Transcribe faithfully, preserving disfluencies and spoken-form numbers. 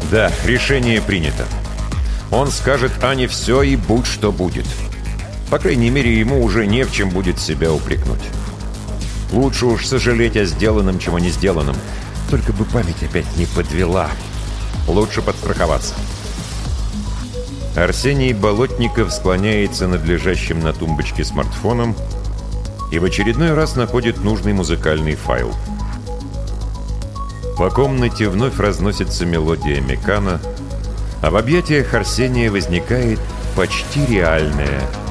Да, решение принято. Он скажет Ане все и будь что будет. По крайней мере, ему уже не в чем будет себя упрекнуть. Лучше уж сожалеть о сделанном, чем о не сделанном. Только бы память опять не подвела. Лучше подстраховаться. Арсений Болотников склоняется над лежащим на тумбочке смартфоном и в очередной раз находит нужный музыкальный файл. По комнате вновь разносится мелодия Мекана, а в объятиях Арсения возникает почти реальная